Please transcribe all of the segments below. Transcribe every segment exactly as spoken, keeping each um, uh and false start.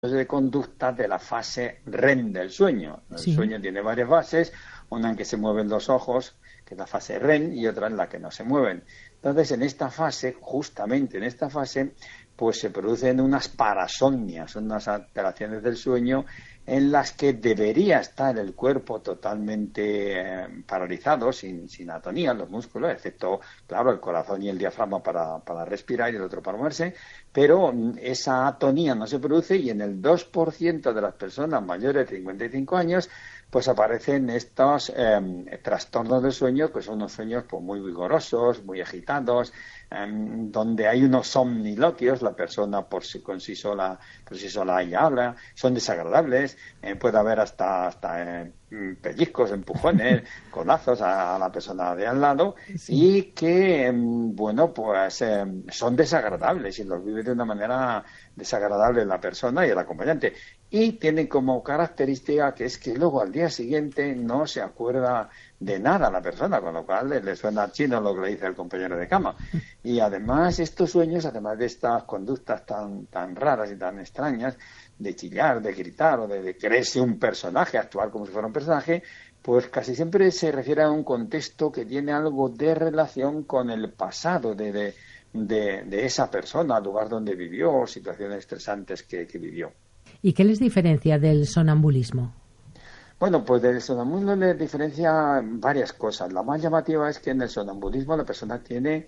de conducta de la fase REM del sueño. El Sí. sueño tiene varias fases, una en que se mueven los ojos, que es la fase REM, y otra en la que no se mueven. Entonces, en esta fase, justamente en esta fase, pues se producen unas parasomnias, unas alteraciones del sueño en las que debería estar el cuerpo totalmente eh, paralizado, sin, sin atonía, los músculos, excepto, claro, el corazón y el diafragma para, para respirar y el otro para moverse, pero mm, esa atonía no se produce y en el dos por ciento de las personas mayores de cincuenta y cinco años pues aparecen estos eh, trastornos del sueño, que son unos sueños pues, muy vigorosos, muy agitados, eh, donde hay unos somniloquios, la persona por sí, con sí sola, por sí sola ya habla, son desagradables, eh, puede haber hasta, hasta eh, pellizcos, empujones, codazos a, a la persona de al lado, Sí. y que, eh, bueno, pues eh, son desagradables y los vive de una manera desagradable la persona y el acompañante. Y tienen como característica que es que luego al día siguiente no se acuerda de nada a la persona, con lo cual le, le suena chino lo que le dice el compañero de cama. Y además estos sueños, además de estas conductas tan, tan raras y tan extrañas, de chillar, de gritar o de, de creerse un personaje, actuar como si fuera un personaje, pues casi siempre se refiere a un contexto que tiene algo de relación con el pasado de, de, de, de esa persona, el lugar donde vivió, situaciones estresantes que, que vivió. ¿Y qué les diferencia del sonambulismo? Bueno, pues del sonambulismo le diferencia varias cosas. La más llamativa es que en el sonambulismo la persona tiene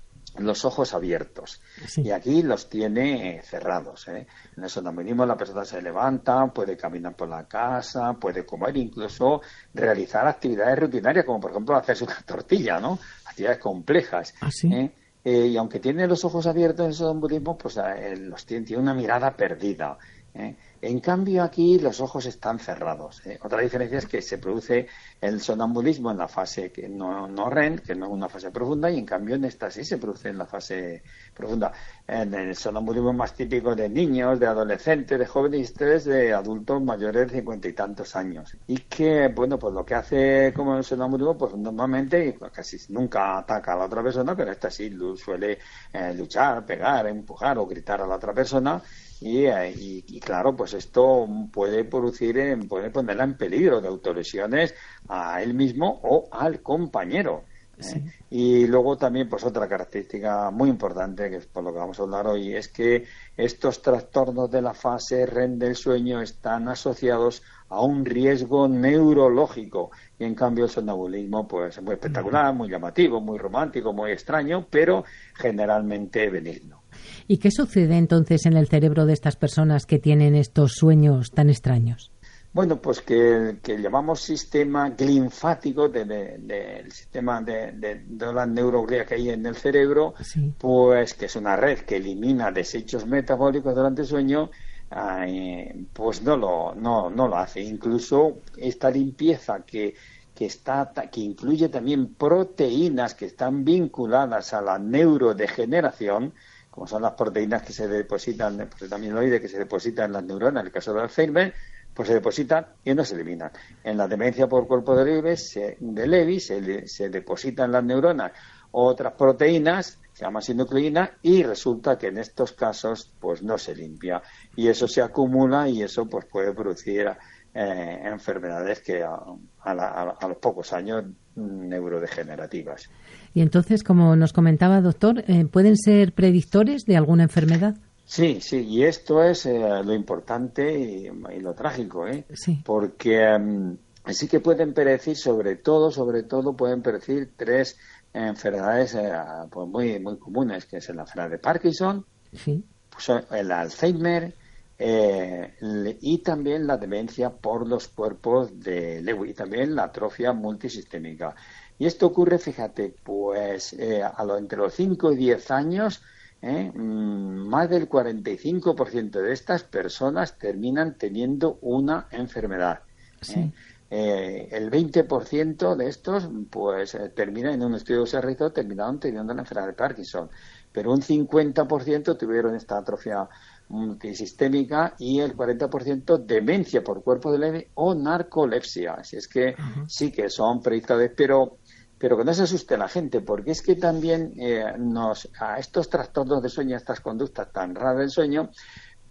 los ojos abiertos Sí. y aquí los tiene eh, cerrados, ¿eh? En el sonambulismo la persona se levanta, puede caminar por la casa, puede comer, incluso realizar actividades rutinarias como por ejemplo hacerse una tortilla, ¿no? Actividades complejas, ¿Ah, sí? ¿eh? Eh, y aunque tiene los ojos abiertos en el sonambulismo, pues eh, los tiene, tiene una mirada perdida, ¿eh? En cambio aquí los ojos están cerrados, ¿eh? Otra diferencia es que se produce el sonambulismo en la fase que no, no REM, que no es una fase profunda, y en cambio en esta sí se produce en la fase profunda. En el sonambulismo más típico de niños, de adolescentes, de jóvenes, y este es de adultos mayores de cincuenta y tantos años. Y que, bueno, pues lo que hace como el sonambulismo, pues normalmente casi nunca ataca a la otra persona, pero esta sí suele eh, luchar, pegar, empujar o gritar a la otra persona. Y, y, y claro, pues esto puede producir, puede ponerla en peligro de autolesiones a él mismo o al compañero. ¿eh? Sí. Y luego también, pues otra característica muy importante, que es por lo que vamos a hablar hoy, es que estos trastornos de la fase REM del sueño están asociados a un riesgo neurológico. Y en cambio el sonambulismo, pues es muy espectacular, muy llamativo, muy romántico, muy extraño, pero generalmente benigno. ¿Y qué sucede entonces en el cerebro de estas personas que tienen estos sueños tan extraños? Bueno, pues que, que llamamos sistema linfático del de, de, sistema de, de, de la neuroglía que hay en el cerebro, Sí. pues que es una red que elimina desechos metabólicos durante el sueño, eh, pues no lo, no, no lo hace. Incluso esta limpieza que, que, está, que incluye también proteínas que están vinculadas a la neurodegeneración, como son las proteínas que se depositan, proteína amiloide que se depositan en las neuronas, en el caso del Alzheimer, pues se depositan y no se eliminan. En la demencia por cuerpo de Lewy se, de Lewy se, se depositan en las neuronas otras proteínas, se llama sinucleína, y resulta que en estos casos pues no se limpia. Y eso se acumula y eso pues puede producir eh, enfermedades que a, a, la, a los pocos años neurodegenerativas. Y entonces, como nos comentaba, doctor, eh, ¿pueden ser predictores de alguna enfermedad? Sí, sí, y esto es eh, lo importante y, y lo trágico, ¿eh? Sí. Porque um, sí que pueden predecir, sobre todo, sobre todo, pueden predecir tres enfermedades eh, pues muy, muy comunes, que es la enfermedad de Parkinson, Sí. pues el Alzheimer eh, y también la demencia por los cuerpos de Lewy, y también la atrofia multisistémica. Y esto ocurre, fíjate, pues eh, a lo, entre los cinco y diez años, eh, más del cuarenta y cinco por ciento de estas personas terminan teniendo una enfermedad. Sí. ¿eh? Eh, el veinte por ciento de estos, pues eh, termina en un estudio que se realizó, terminaron teniendo la enfermedad de Parkinson. Pero un cincuenta por ciento tuvieron esta atrofia multisistémica y el cuarenta por ciento demencia por cuerpo de Lewy o narcolepsia. Así es que uh-huh. sí que son predictores, pero pero que no se asuste la gente, porque es que también eh, nos a estos trastornos de sueño, a estas conductas tan raras del sueño,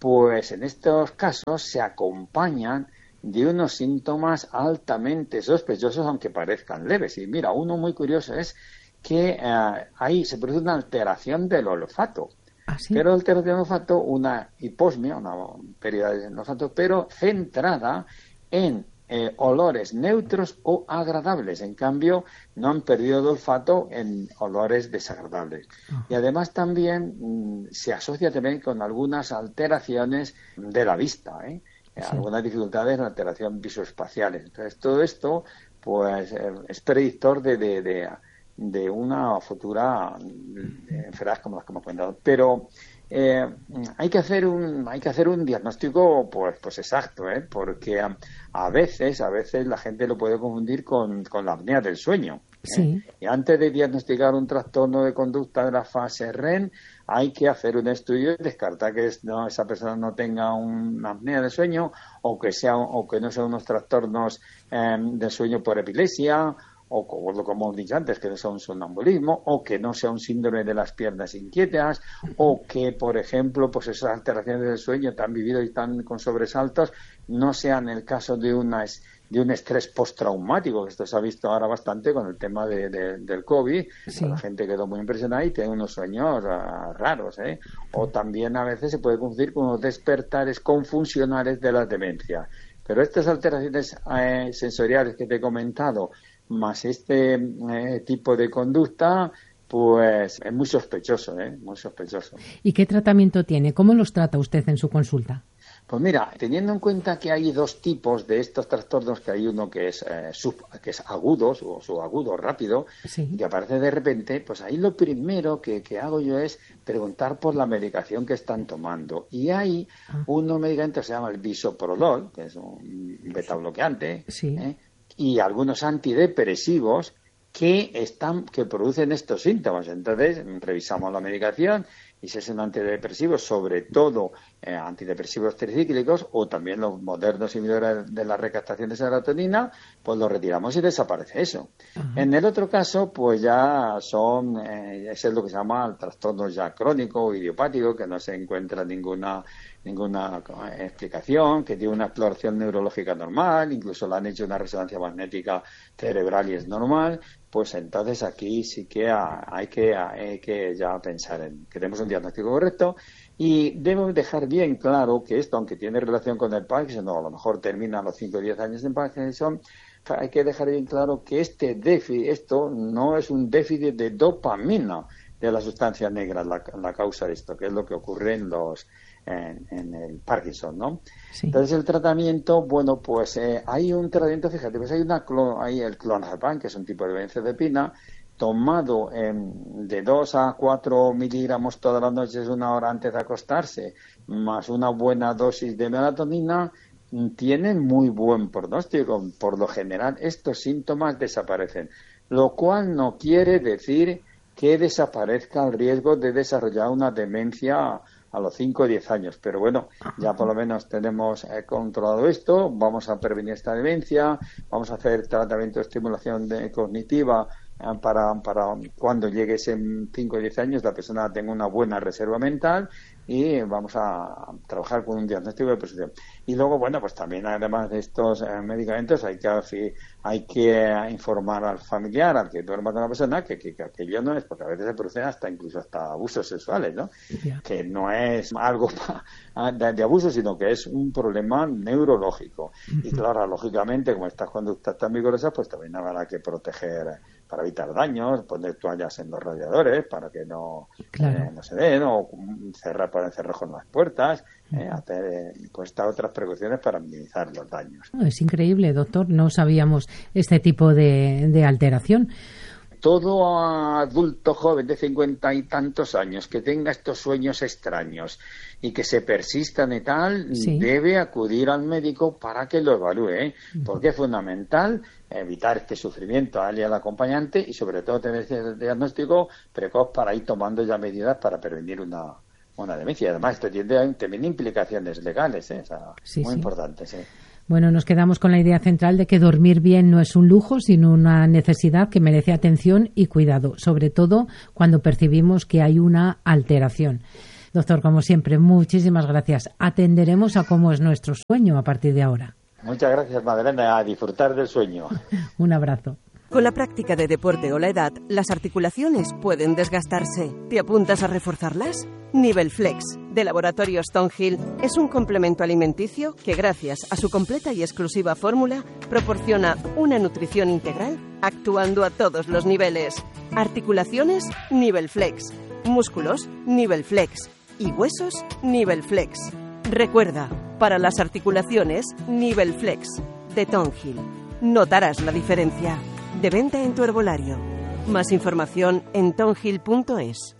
pues en estos casos se acompañan de unos síntomas altamente sospechosos, aunque parezcan leves. Y mira, uno muy curioso es que eh, ahí se produce una alteración del olfato. ¿Ah, sí? Pero alteración del olfato, una hiposmia, una pérdida del olfato, pero centrada en eh, olores neutros o agradables. En cambio, no han perdido el olfato en olores desagradables. Uh-huh. Y además también mmm, se asocia también con algunas alteraciones de la vista, ¿eh? Sí. Algunas dificultades en alteración visoespaciales. Entonces, todo esto pues eh, es predictor de, de, de, de una futura enfermedad como las que hemos comentado. Pero eh, hay que hacer un hay que hacer un diagnóstico pues pues exacto, ¿eh? Porque a, a veces a veces la gente lo puede confundir con, con la apnea del sueño. ¿eh? Sí. Y antes de diagnosticar un trastorno de conducta de la fase R E M, hay que hacer un estudio y descartar que es, no, esa persona no tenga una apnea del sueño o que sea o que no sean unos trastornos eh, del sueño por epilepsia, o como, como hemos dicho antes, que no sea un somnambulismo, o que no sea un síndrome de las piernas inquietas, o que, por ejemplo, pues esas alteraciones del sueño tan vividas y tan con sobresaltos no sean el caso de una de un estrés postraumático, que esto se ha visto ahora bastante con el tema de, de, del COVID. Sí. La gente quedó muy impresionada y tiene unos sueños uh, raros, ¿eh? O también a veces se puede confundir con los despertares confusionales de la demencia. Pero estas alteraciones eh, sensoriales que te he comentado, más este eh, tipo de conducta, pues es muy sospechoso, ¿eh? Muy sospechoso. ¿Y qué tratamiento tiene? ¿Cómo los trata usted en su consulta? Pues mira, teniendo en cuenta que hay dos tipos de estos trastornos, que hay uno que es eh, sub, que es agudos o subagudo, rápido, sí. que aparece de repente, pues ahí lo primero que, que hago yo es preguntar por la medicación que están tomando. Y hay ah. unos medicamentos que se llama el bisoprolol, que es un beta-bloqueante, sí. ¿eh? y algunos antidepresivos que están que producen estos síntomas. Entonces, revisamos la medicación y si es un antidepresivo, sobre todo eh, antidepresivos tricíclicos o también los modernos inhibidores de la recaptación de serotonina, pues los retiramos y desaparece eso. Uh-huh. En el otro caso, pues ya son, eh, ese es lo que se llama el trastorno ya crónico o idiopático, que no se encuentra ninguna ninguna explicación, que tiene una exploración neurológica normal, incluso le han hecho una resonancia magnética cerebral y es normal. Pues entonces aquí sí que hay que, hay que ya pensar en que tenemos un diagnóstico correcto y debemos dejar bien claro que esto, aunque tiene relación con el Parkinson, no, a lo mejor termina a los cinco o diez años en Parkinson, hay que dejar bien claro que este déficit, esto no es un déficit de dopamina de la sustancia negra, la, la causa de esto, que es lo que ocurre en los En, en el Parkinson, ¿no? Sí. Entonces el tratamiento, bueno, pues eh, hay un tratamiento, fíjate, pues hay una clon, hay el clonazepam, que es un tipo de benzodiazepina, tomado eh, de dos a cuatro miligramos todas las noches, una hora antes de acostarse, más una buena dosis de melatonina, tienen muy buen pronóstico. Por lo general, estos síntomas desaparecen, lo cual no quiere decir que desaparezca el riesgo de desarrollar una demencia a los cinco o diez años, pero bueno, ya por lo menos tenemos eh, controlado esto, vamos a prevenir esta demencia, vamos a hacer tratamiento de estimulación de, cognitiva eh, para, para cuando llegue ese cinco o diez años la persona tenga una buena reserva mental y vamos a trabajar con un diagnóstico de depresión. Y luego, bueno, pues también además de estos eh, medicamentos hay que hay que informar al familiar, al que duerma con la persona, que, que, que aquello no es, porque a veces se producen hasta incluso hasta abusos sexuales, ¿no? Yeah. Que no es algo pa, de, de abuso, sino que es un problema neurológico. Uh-huh. Y claro, lógicamente, como estas conductas tan vigorosas, pues también habrá que proteger para evitar daños, poner toallas en los radiadores para que no, claro. eh, no se den, o cerrar para encerrar con las puertas, eh, hacer eh, pues estas otras precauciones para minimizar los daños. Es increíble, doctor, no sabíamos este tipo de, de alteración. Todo adulto joven de cincuenta y tantos años que tenga estos sueños extraños y que se persistan y tal, sí. debe acudir al médico para que lo evalúe, ¿eh? Porque es fundamental evitar este sufrimiento a él y al acompañante y sobre todo tener ese diagnóstico precoz para ir tomando ya medidas para prevenir una, una demencia. Además, esto tiene también implicaciones legales, ¿eh? O sea, sí, muy sí. importantes, ¿eh? Bueno, nos quedamos con la idea central de que dormir bien no es un lujo, sino una necesidad que merece atención y cuidado, sobre todo cuando percibimos que hay una alteración. Doctor, como siempre, muchísimas gracias. Atenderemos a cómo es nuestro sueño a partir de ahora. Muchas gracias, Madalena, a disfrutar del sueño. Un abrazo. Con la práctica de deporte o la edad, las articulaciones pueden desgastarse. ¿Te apuntas a reforzarlas? Nivelflex, de Laboratorios Stonehill, es un complemento alimenticio que, gracias a su completa y exclusiva fórmula, proporciona una nutrición integral actuando a todos los niveles. Articulaciones, Nivelflex. Músculos, Nivelflex. Y huesos, Nivelflex. Recuerda, para las articulaciones, Nivelflex, de Stonehill. Notarás la diferencia. De venta en tu herbolario. Más información en stonehill punto es.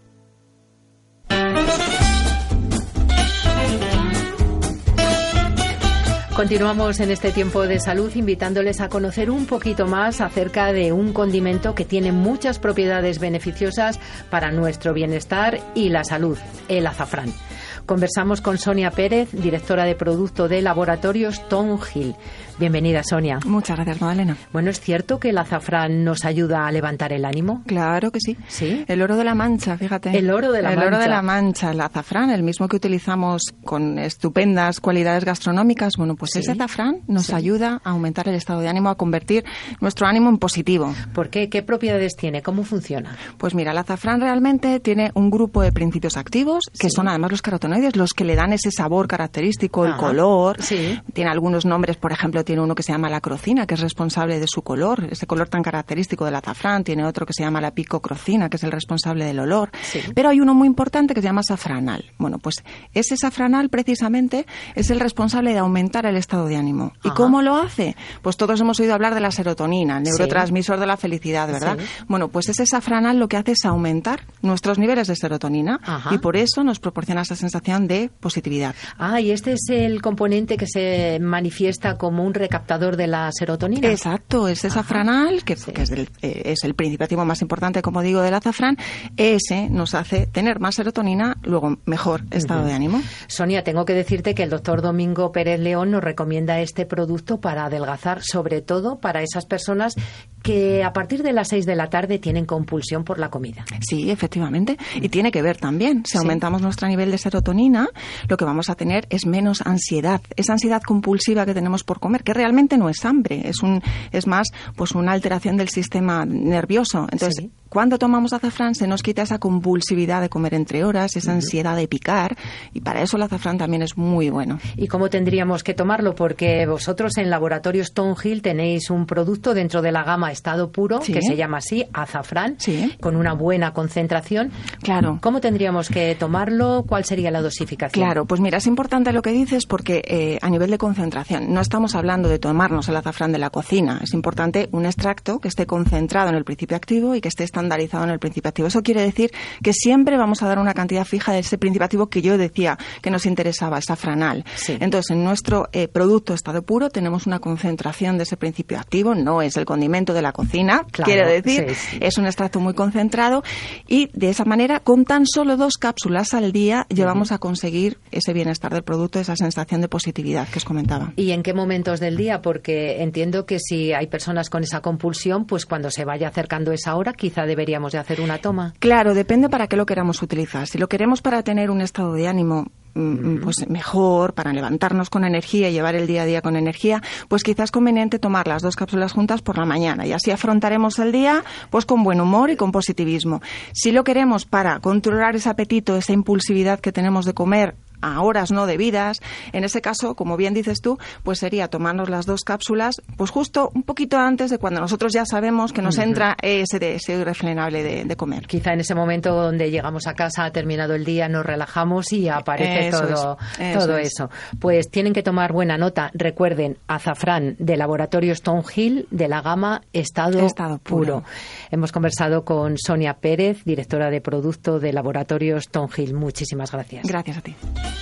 Continuamos en este tiempo de salud invitándoles a conocer un poquito más acerca de un condimento que tiene muchas propiedades beneficiosas para nuestro bienestar y la salud, el azafrán. Conversamos con Sonia Pérez, directora de producto de Laboratorios Stonehill. Bienvenida, Sonia. Muchas gracias, Magdalena. Bueno, ¿es cierto que el azafrán nos ayuda a levantar el ánimo? Claro que sí. ¿Sí? El oro de la Mancha, fíjate. El oro de la el Mancha. El oro de la Mancha, el azafrán, el mismo que utilizamos con estupendas cualidades gastronómicas. Bueno, pues ¿Sí? ese azafrán nos ¿Sí? ayuda a aumentar el estado de ánimo, a convertir nuestro ánimo en positivo. ¿Por qué? ¿Qué propiedades tiene? ¿Cómo funciona? Pues mira, el azafrán realmente tiene un grupo de principios activos que Sí. son además los carotenoides, los que le dan ese sabor característico, el Ah, color. sí. Tiene algunos nombres, por ejemplo, tiene uno que se llama la crocina, que es responsable de su color, ese color tan característico del azafrán. Tiene otro que se llama la picocrocina, que es el responsable del olor. Sí. Pero hay uno muy importante que se llama safranal. Bueno, pues ese safranal precisamente es el responsable de aumentar el estado de ánimo. ¿Y Ajá. cómo lo hace? Pues todos hemos oído hablar de la serotonina, el neurotransmisor de la felicidad, ¿verdad? Sí. Bueno, pues ese safranal lo que hace es aumentar nuestros niveles de serotonina. Ajá. Y por eso nos proporciona esa sensación de positividad. Ah, y este es el componente que se manifiesta como un recaptador de la serotonina. Exacto, ese Ajá. safranal, que, Sí. que es, el, eh, es el principio activo más importante, como digo, del azafrán, ese nos hace tener más serotonina, luego mejor estado Ujú. de ánimo. Sonia, tengo que decirte que el doctor Domingo Pérez León nos recomienda este producto para adelgazar, sobre todo para esas personas que a partir de las seis de la tarde tienen compulsión por la comida. Sí, efectivamente. Y tiene que ver también. Si Sí. aumentamos nuestro nivel de serotonina, lo que vamos a tener es menos ansiedad. Esa ansiedad compulsiva que tenemos por comer, que realmente no es hambre, es un es más pues una alteración del sistema nervioso. Entonces, Sí. cuando tomamos azafrán se nos quita esa compulsividad de comer entre horas, esa ansiedad de picar, y para eso el azafrán también es muy bueno. ¿Y cómo tendríamos que tomarlo? Porque vosotros en Laboratorio Stonehill tenéis un producto dentro de la gama estado puro, Sí. que se llama así, azafrán, Sí. con una buena concentración. Claro. ¿Cómo tendríamos que tomarlo? ¿Cuál sería la dosificación? Claro, pues mira, es importante lo que dices porque eh, a nivel de concentración no estamos hablando de tomarnos el azafrán de la cocina. Es importante un extracto que esté concentrado en el principio activo y que esté estandarizado en el principio activo. Eso quiere decir que siempre vamos a dar una cantidad fija de ese principio activo que yo decía que nos interesaba, el safranal. Sí. Entonces, en nuestro eh, producto estado puro tenemos una concentración de ese principio activo. No es el condimento de la cocina, Claro, quiero decir, sí, sí. es un extracto muy concentrado y de esa manera, con tan solo dos cápsulas al día, llevamos a conseguir ese bienestar del producto, esa sensación de positividad que os comentaba. ¿Y en qué momentos del día? Porque entiendo que si hay personas con esa compulsión, pues cuando se vaya acercando esa hora, quizá deberíamos de hacer una toma. Claro, depende para qué lo queramos utilizar. Si lo queremos para tener un estado de ánimo mm, pues mejor, para levantarnos con energía y llevar el día a día con energía, pues quizás es conveniente tomar las dos cápsulas juntas por la mañana y así afrontaremos el día pues con buen humor y con positivismo. Si lo queremos para controlar ese apetito, esa impulsividad que tenemos de comer a horas no debidas, en ese caso, como bien dices tú, pues sería tomarnos las dos cápsulas pues justo un poquito antes de cuando nosotros ya sabemos que nos entra ese deseo irrefrenable de, de comer. Quizá en ese momento donde llegamos a casa, ha terminado el día, nos relajamos y aparece Eso todo, es, eso todo es. eso. Pues tienen que tomar buena nota. Recuerden, azafrán de Laboratorio Stonehill de la gama Estado, Estado puro. Hemos conversado con Sonia Pérez, directora de producto de Laboratorio Stonehill. Muchísimas gracias. Gracias a ti.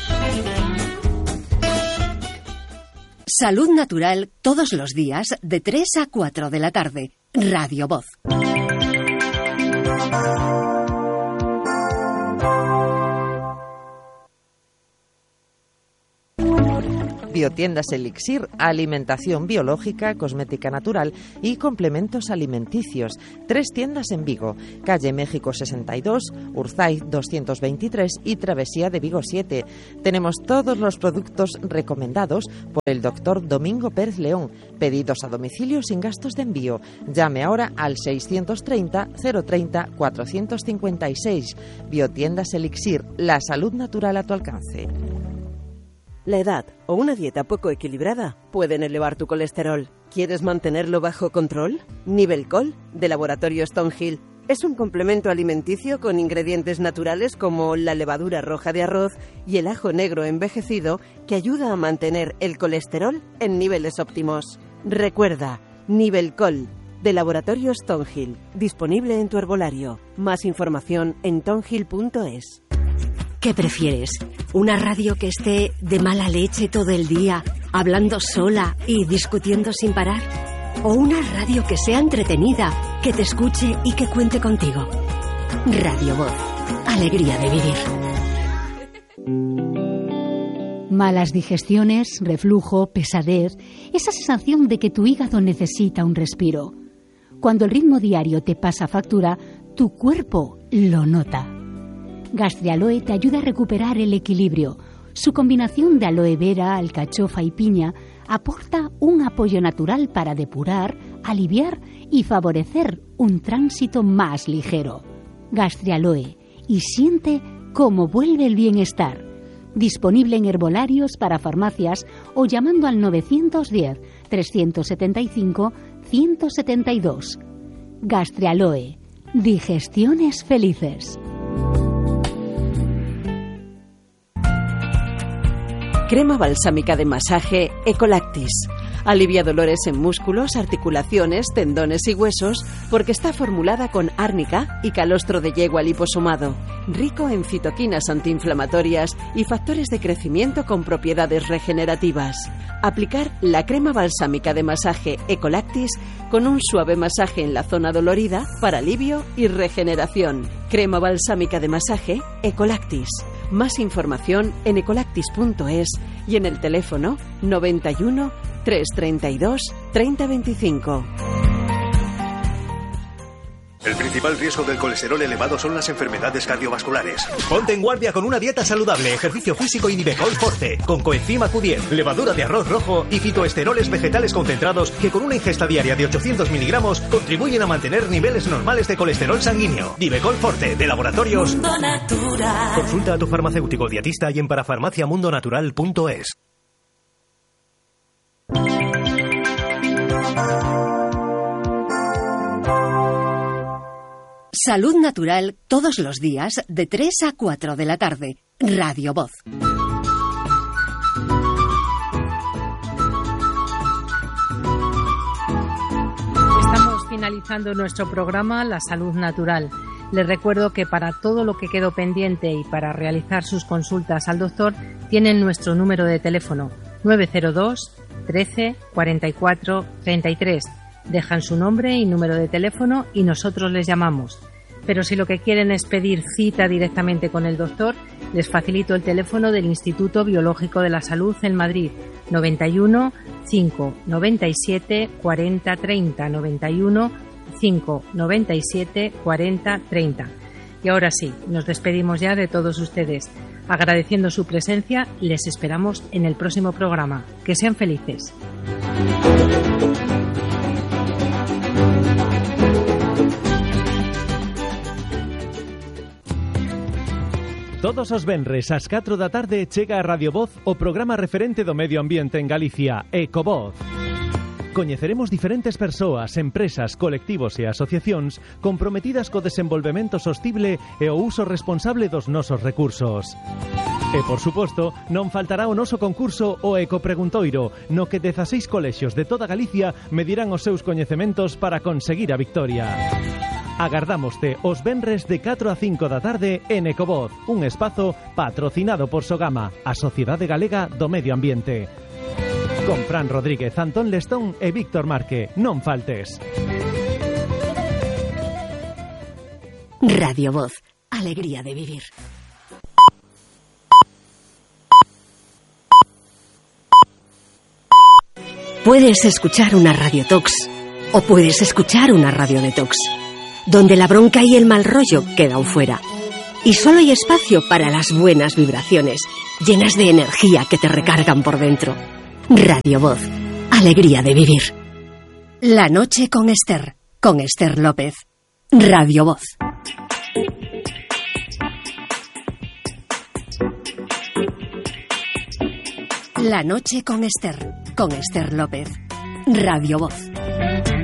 Salud Natural todos los días de tres a cuatro de la tarde. Radio Voz. Biotiendas Elixir, alimentación biológica, cosmética natural y complementos alimenticios. Tres tiendas en Vigo, calle México sesenta y dos, Urzaiz doscientos veintitrés y Travesía de Vigo siete. Tenemos todos los productos recomendados por el doctor Domingo Pérez León. Pedidos a domicilio sin gastos de envío. Llame ahora al seiscientos treinta, cero treinta, cuatrocientos cincuenta y seis. Biotiendas Elixir, la salud natural a tu alcance. La edad o una dieta poco equilibrada pueden elevar tu colesterol. ¿Quieres mantenerlo bajo control? Nivelcol, de Laboratorio Stonehill, es un complemento alimenticio con ingredientes naturales como la levadura roja de arroz y el ajo negro envejecido que ayuda a mantener el colesterol en niveles óptimos. Recuerda, Nivelcol, de Laboratorio Stonehill, disponible en tu herbolario. Más información en tonhill punto es. ¿Qué prefieres? ¿Una radio que esté de mala leche todo el día, hablando sola y discutiendo sin parar? ¿O una radio que sea entretenida, que te escuche y que cuente contigo? Radio Voz. Alegría de vivir. Malas digestiones, reflujo, pesadez, esa sensación de que tu hígado necesita un respiro. Cuando el ritmo diario te pasa factura, tu cuerpo lo nota. Gastrialoe te ayuda a recuperar el equilibrio. Su combinación de aloe vera, alcachofa y piña aporta un apoyo natural para depurar, aliviar y favorecer un tránsito más ligero. Gastrialoe, y siente cómo vuelve el bienestar. Disponible en herbolarios para farmacias o llamando al novecientos diez, trescientos setenta y cinco, ciento setenta y dos. Gastrialoe, digestiones felices. Crema balsámica de masaje Ecolactis. Alivia dolores en músculos, articulaciones, tendones y huesos porque está formulada con árnica y calostro de yegua liposomado, rico en citoquinas antiinflamatorias y factores de crecimiento con propiedades regenerativas. Aplicar la crema balsámica de masaje Ecolactis con un suave masaje en la zona dolorida para alivio y regeneración. Crema balsámica de masaje Ecolactis. Más información en ecolactis punto es y en el teléfono noventa y uno, trescientos treinta y dos, treinta veinticinco. El principal riesgo del colesterol elevado son las enfermedades cardiovasculares. Ponte en guardia con una dieta saludable, ejercicio físico y Nivecol Forte, con coenzima Q diez, levadura de arroz rojo y fitoesteroles vegetales concentrados que con una ingesta diaria de ochocientos miligramos contribuyen a mantener niveles normales de colesterol sanguíneo. Nivecol Forte, de Laboratorios Mundo Natural. Consulta a tu farmacéutico dietista y en parafarmaciamundonatural punto es. Salud natural todos los días de tres a cuatro de la tarde. Radio Voz. Estamos finalizando nuestro programa La Salud Natural. Les recuerdo que para todo lo que quedó pendiente y para realizar sus consultas al doctor tienen nuestro número de teléfono nueve cero dos, trece, cuarenta y cuatro, treinta y tres. Dejan su nombre y número de teléfono y nosotros les llamamos. Pero si lo que quieren es pedir cita directamente con el doctor, les facilito el teléfono del Instituto Biológico de la Salud en Madrid, noventa y uno, cinco, noventa y siete, cuarenta, treinta, noventa y uno, cinco, noventa y siete, cuarenta, treinta. Y ahora sí, nos despedimos ya de todos ustedes. Agradeciendo su presencia, les esperamos en el próximo programa. Que sean felices. Todos os venres ás catro da tarde chega a Radio Voz o programa referente do medio ambiente en Galicia, Ecovoz. Coñeceremos diferentes persoas, empresas, colectivos e asociacións comprometidas co desenvolvemento sostible e o uso responsable dos nosos recursos. E, por suposto, non faltará o noso concurso o Ecopreguntoiro, no que dezaseis colexios de toda Galicia medirán os seus coñecementos para conseguir a victoria. Agardámoste os venres de catro a cinco da tarde en Ecovoz, un espazo patrocinado por Sogama, a Sociedade Galega do Medio Ambiente. Con Fran Rodríguez, Antón Lestón e Víctor Marque. Non faltes. Radio Voz. Alegría de vivir. Puedes escuchar una radiotox o puedes escuchar una radio detox, donde la bronca y el mal rollo quedan fuera. Y solo hay espacio para las buenas vibraciones, llenas de energía que te recargan por dentro. Radio Voz, alegría de vivir. La noche con Esther, con Esther López. Radio Voz. La noche con Esther, con Esther López. Radio Voz.